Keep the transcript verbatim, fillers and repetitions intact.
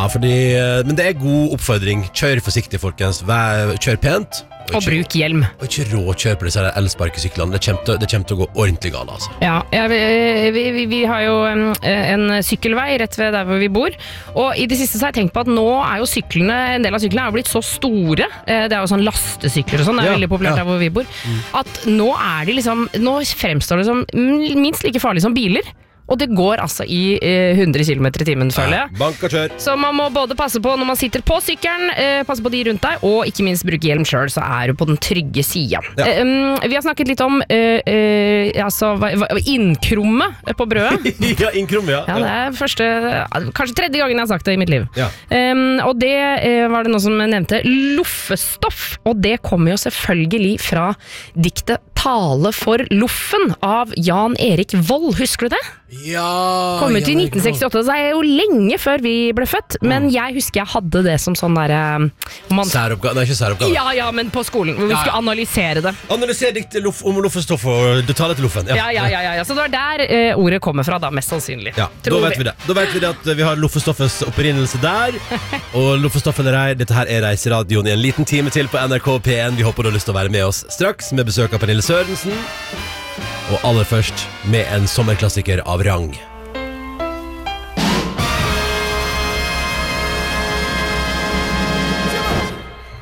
fordi, men det er god oppfordring. Kjør forsiktig, folkens. Vær, kjør pent. Og, og bruk hjelm. Og ikke råkjør på disse elsparkesyklene. Det kommer, til, det kommer til å gå ordentlig galt, altså. Ja, ja vi, vi, vi har jo en, en sykkelvei rett ved der hvor vi bor, og i det siste så har jeg tenkt på at nå er jo syklene, en del av syklene er jo blitt så store, det er jo sånn lastesykler og sånn, det er ja, veldig populært ja. Der hvor vi bor, mm. at nå er de liksom, nå fremstår det som minst like farlig som biler. Og det går altså i eh, hundre kilometer i timen, føler jeg. Bank og kjør. Så man må både passe på når man sitter på sykkelen, eh, passe på de rundt deg, og ikke minst bruke hjelm selv, så er du på den trygge siden. Ja. Eh, um, vi har snakket litt om eh, eh, altså, innkromme på brødet. Ja, innkromme, ja. Ja, det er første, kanskje tredje gangen jeg har sagt det i mitt liv. Ja. Um, og det eh, var det noe som nevnte, loffestoff, og det kommer jo selvfølgelig fra diktet Tale for Loffen av Jan Erik Vold, husker du det? Ja, kom ut i nitten sekstiåtte, så er det jo lenge før vi ble født, men jeg husker jeg hadde det som sånn der man... Særoppgave, nei ikke særoppgave. Ja, ja, men på skolen, hvor vi ja, ja. skulle analysere det. Analysere diktet loff, om loffestoff og det taler til loffen. Ja, ja, ja, ja, ja. Så det var der uh, ordet kommer fra da, mest sannsynlig. Ja, da vet vi. vi det. Da vet vi det at vi har loffestoffets opprinnelse der, og loffestoff eller ei, dette her er Reiseradioen i en liten time til på N R K P en. Vi håper du har lyst til å være med oss straks med besøk av Pernille Sørensen. Og aller først med en sommerklassiker av rang.